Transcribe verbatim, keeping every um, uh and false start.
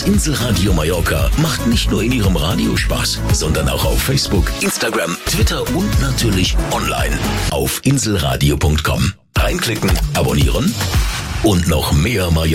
Inselradio Mallorca macht nicht nur in Ihrem Radio Spaß, sondern auch auf Facebook, Instagram, Twitter und natürlich online auf inselradio punkt com. Reinklicken, abonnieren und noch mehr Mallorca.